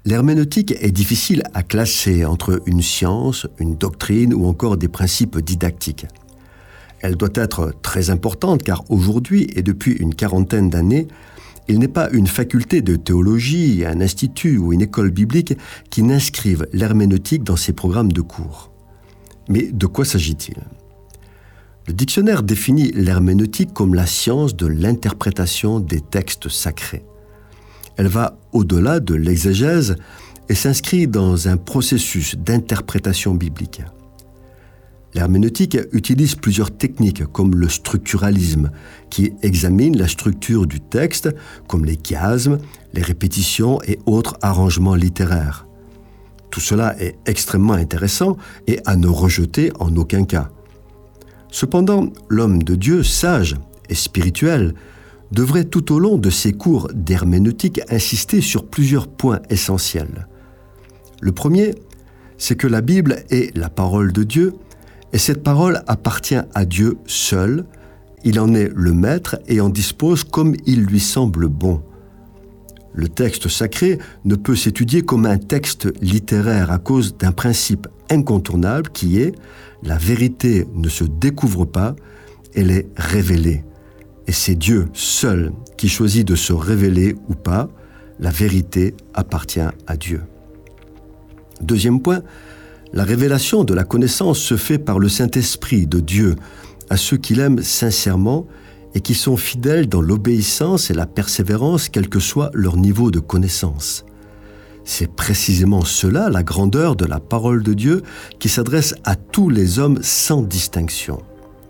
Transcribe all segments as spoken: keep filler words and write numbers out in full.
L'herméneutique est difficile à classer entre une science, une doctrine ou encore des principes didactiques. Elle doit être très importante car aujourd'hui et depuis une quarantaine d'années, il n'est pas une faculté de théologie, un institut ou une école biblique qui n'inscrivent l'herméneutique dans ses programmes de cours. Mais de quoi s'agit-il ? Le dictionnaire définit l'herméneutique comme la science de l'interprétation des textes sacrés. Elle va au-delà de l'exégèse et s'inscrit dans un processus d'interprétation biblique. L'herméneutique utilise plusieurs techniques comme le structuralisme, qui examine la structure du texte, comme les chiasmes, les répétitions et autres arrangements littéraires. Tout cela est extrêmement intéressant et à ne rejeter en aucun cas. Cependant, l'homme de Dieu, sage et spirituel, devrait tout au long de ses cours d'herméneutique insister sur plusieurs points essentiels. Le premier, c'est que la Bible est la parole de Dieu, et cette parole appartient à Dieu seul. Il en est le maître et en dispose comme il lui semble bon. Le texte sacré ne peut s'étudier comme un texte littéraire à cause d'un principe incontournable qui est « la vérité ne se découvre pas, elle est révélée ». Et c'est Dieu seul qui choisit de se révéler ou pas. La vérité appartient à Dieu. Deuxième point, la révélation de la connaissance se fait par le Saint-Esprit de Dieu à ceux qui l'aiment sincèrement et qui sont fidèles dans l'obéissance et la persévérance, quel que soit leur niveau de connaissance. C'est précisément cela, la grandeur de la parole de Dieu qui s'adresse à tous les hommes sans distinction.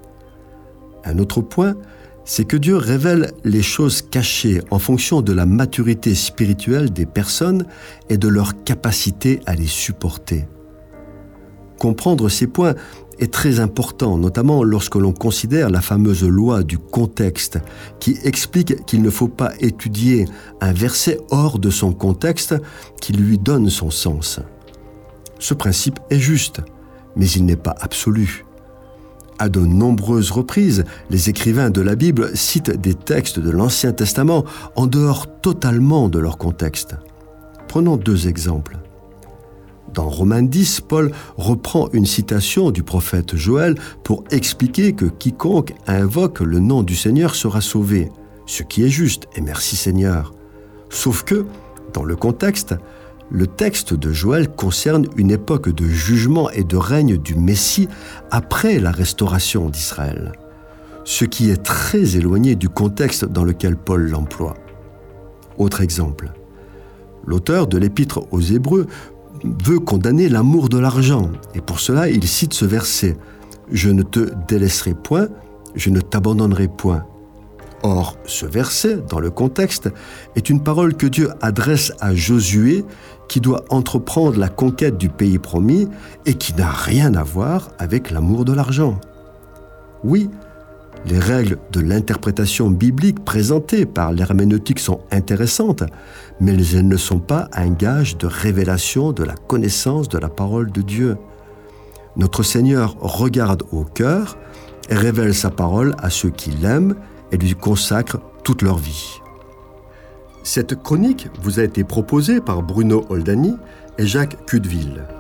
Un autre point, c'est que Dieu révèle les choses cachées en fonction de la maturité spirituelle des personnes et de leur capacité à les supporter. Comprendre ces points est très important, notamment lorsque l'on considère la fameuse loi du contexte, qui explique qu'il ne faut pas étudier un verset hors de son contexte qui lui donne son sens. Ce principe est juste, mais il n'est pas absolu. À de nombreuses reprises, les écrivains de la Bible citent des textes de l'Ancien Testament en dehors totalement de leur contexte. Prenons deux exemples. Dans Romains dix, Paul reprend une citation du prophète Joël pour expliquer que quiconque invoque le nom du Seigneur sera sauvé, ce qui est juste, et merci Seigneur. Sauf que, dans le contexte, le texte de Joël concerne une époque de jugement et de règne du Messie après la restauration d'Israël, ce qui est très éloigné du contexte dans lequel Paul l'emploie. Autre exemple, l'auteur de l'Épître aux Hébreux veut condamner l'amour de l'argent, et pour cela il cite ce verset « Je ne te délaisserai point, je ne t'abandonnerai point ». Or, ce verset, dans le contexte, est une parole que Dieu adresse à Josué qui doit entreprendre la conquête du pays promis et qui n'a rien à voir avec l'amour de l'argent. Oui, les règles de l'interprétation biblique présentées par l'herméneutique sont intéressantes, mais elles ne sont pas un gage de révélation de la connaissance de la parole de Dieu. Notre Seigneur regarde au cœur et révèle sa parole à ceux qui l'aiment et lui consacrent toute leur vie. Cette chronique vous a été proposée par Bruno Oldani et Jacques Cudeville.